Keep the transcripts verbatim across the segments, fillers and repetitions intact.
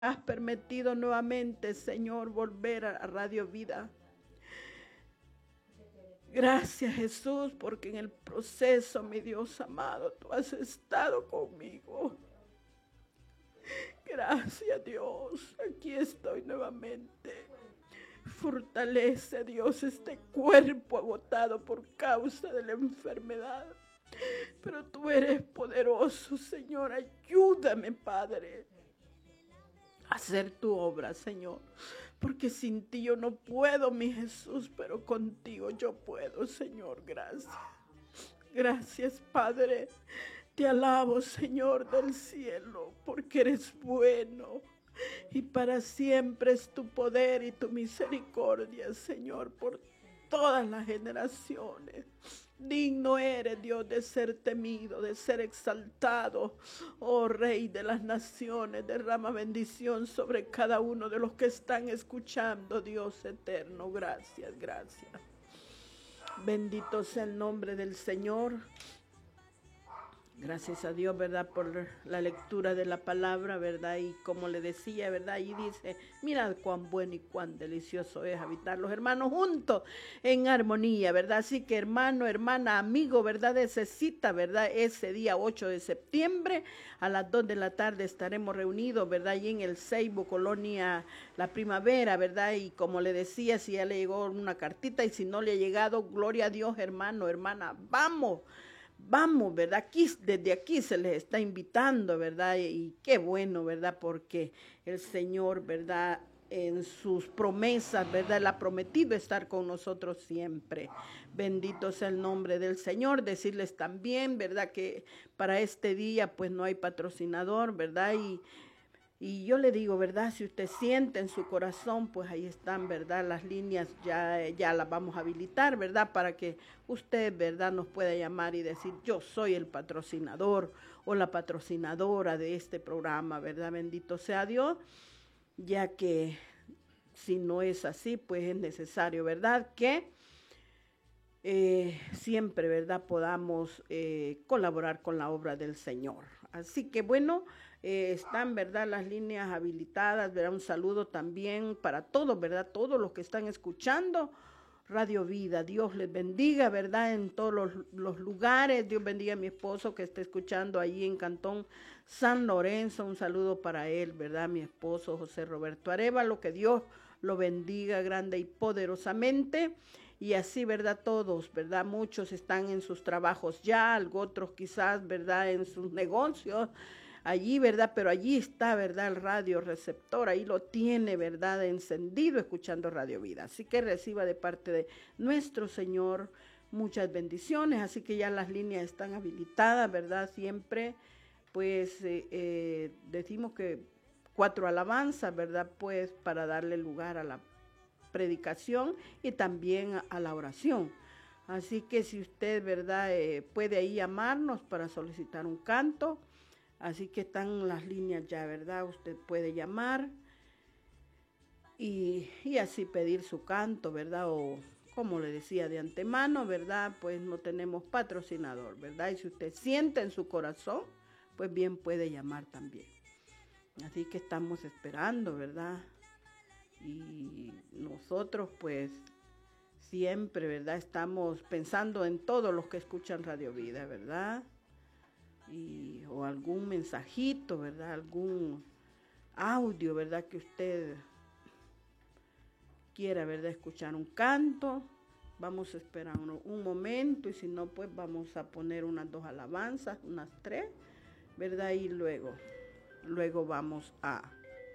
has permitido nuevamente, Señor, volver a Radio Vida. Gracias, Jesús, porque en el proceso, mi Dios amado, tú has estado conmigo. Gracias, Dios. Aquí estoy nuevamente. Fortalece, Dios, este cuerpo agotado por causa de la enfermedad. Pero tú eres poderoso, Señor. Ayúdame, Padre, a hacer tu obra, Señor. Porque sin ti yo no puedo, mi Jesús, pero contigo yo puedo, Señor. Gracias. Gracias, Padre. Te alabo, Señor del cielo, porque eres bueno. Y para siempre es tu poder y tu misericordia, Señor, por todas las generaciones. Digno eres, Dios, de ser temido, de ser exaltado. Oh Rey de las naciones, derrama bendición sobre cada uno de los que están escuchando, Dios eterno. Gracias, gracias. Bendito sea el nombre del Señor. Gracias a Dios, ¿verdad?, por la lectura de la palabra, ¿verdad? Y como le decía, ¿verdad? Y dice, mirad cuán bueno y cuán delicioso es habitar los hermanos juntos en armonía, ¿verdad? Así que hermano, hermana, amigo, ¿verdad? Necesita, ¿verdad? Ese día ocho de septiembre a las dos de la tarde estaremos reunidos, ¿verdad? Y en el Seibo, Colonia La Primavera, ¿verdad? Y como le decía, si ya le llegó una cartita y si no le ha llegado, gloria a Dios, hermano, hermana, vamos. Vamos, ¿verdad? Aquí, desde aquí se les está invitando, ¿verdad? Y qué bueno, ¿verdad? Porque el Señor, ¿verdad?, en sus promesas, ¿verdad?, Él ha prometido estar con nosotros siempre. Bendito sea el nombre del Señor. Decirles también, ¿verdad?, que para este día, pues no hay patrocinador, ¿verdad? Y Y yo le digo, ¿verdad? Si usted siente en su corazón, pues ahí están, ¿verdad? Las líneas ya, ya las vamos a habilitar, ¿verdad? Para que usted, ¿verdad?, nos pueda llamar y decir, yo soy el patrocinador o la patrocinadora de este programa, ¿verdad? Bendito sea Dios, ya que si no es así, pues es necesario, ¿verdad?, que Eh, siempre, ¿verdad?, podamos eh, colaborar con la obra del Señor. Así que bueno, eh, están, ¿verdad?, las líneas habilitadas, ¿verdad? Un saludo también para todos, ¿verdad?, todos los que están escuchando Radio Vida. Dios les bendiga, ¿verdad?, en todos los, los lugares. Dios bendiga a mi esposo que está escuchando allí en Cantón San Lorenzo. Un saludo para él, ¿verdad?, mi esposo José Roberto Arevalo. Que Dios lo bendiga grande y poderosamente. Y así, ¿verdad?, todos, ¿verdad? Muchos están en sus trabajos ya, otros quizás, ¿verdad?, en sus negocios, allí, ¿verdad? Pero allí está, ¿verdad?, el radio receptor, ahí lo tiene, ¿verdad?, encendido, escuchando Radio Vida. Así que reciba de parte de nuestro Señor muchas bendiciones, así que ya las líneas están habilitadas, ¿verdad? Siempre, pues, eh, eh, decimos que cuatro alabanzas, ¿verdad?, pues, para darle lugar a la predicación y también a, a la oración. Así que si usted, ¿verdad?, eh, puede ahí llamarnos para solicitar un canto. Así que están las líneas ya, ¿verdad? Usted puede llamar y, y así pedir su canto, ¿verdad? O como le decía de antemano, ¿verdad?, pues no tenemos patrocinador, ¿verdad? Y si usted siente en su corazón, pues bien puede llamar también. Así que estamos esperando, ¿verdad? Y nosotros pues siempre, ¿verdad?, estamos pensando en todos los que escuchan Radio Vida, ¿verdad? Y, o algún mensajito, ¿verdad?, algún audio, ¿verdad?, que usted quiera, ¿verdad?, escuchar un canto. Vamos a esperar un, un momento y si no, pues vamos a poner unas dos alabanzas, unas tres, ¿verdad? Y luego, luego vamos a...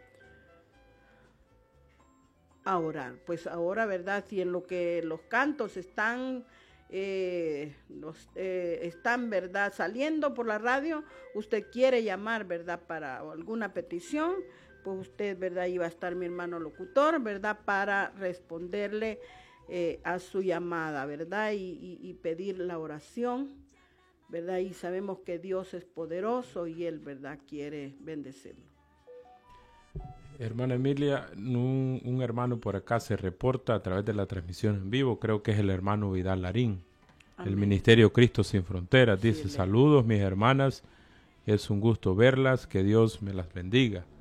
a orar. Pues ahora, ¿verdad?, si en lo que los cantos están, eh, los, eh, están, ¿verdad?, saliendo por la radio, usted quiere llamar, ¿verdad?, para alguna petición, pues usted, ¿verdad?, iba a estar mi hermano locutor, ¿verdad?, para responderle eh, a su llamada, ¿verdad?, y, y, y pedir la oración, ¿verdad?, y sabemos que Dios es poderoso y Él, ¿verdad?, quiere bendecirlo. Hermana Emilia, un, un hermano por acá se reporta a través de la transmisión en vivo, creo que es el hermano Vidal Larín, Amén. El Ministerio Cristo Sin Fronteras, dice, sí, saludos mis hermanas, es un gusto verlas, que Dios me las bendiga.